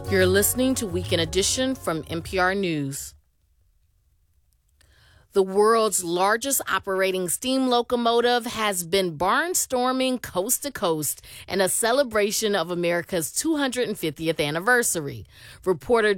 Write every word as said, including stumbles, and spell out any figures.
You're listening to Weekend Edition from N P R News. The world's largest operating steam locomotive has been barnstorming coast to coast in a celebration of America's two hundred fiftieth anniversary. Reporter